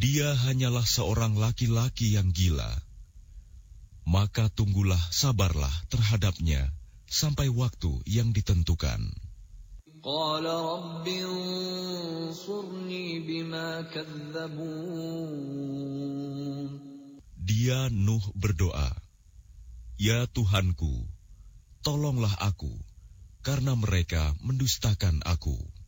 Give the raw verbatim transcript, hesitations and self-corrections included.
Dia hanyalah seorang laki-laki yang gila. Maka tunggulah, sabarlah terhadapnya sampai waktu yang ditentukan. Qala rabbi ansurni bima kadzdzabun. Dia Nuh berdoa, "Ya Tuhanku, tolonglah aku, karena mereka mendustakan aku."